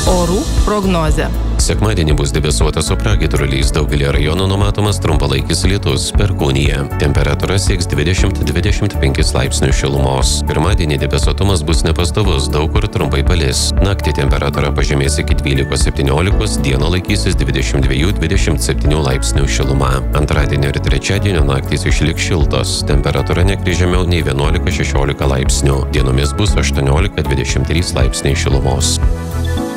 Orų prognozė. Sekmadienį bus debesuota su pragiedruliais, daugelį rajonų numatomas trumpalaikis lietus, Perkūnija. Temperatūra sieks 20–25 laipsnių šilumos. Pirmadienį debesuotumas bus nepastovus, daug kur trumpai palis. Naktį temperatūra pažemės iki 12–17, dieną laikysis 22–27 laipsnių šiluma. Antradienio ir trečiadienio naktys išliks šiltos, temperatūra nekris žemiau nei 11–16 laipsnių. Dienomis bus 18–23 laipsniai šilumos.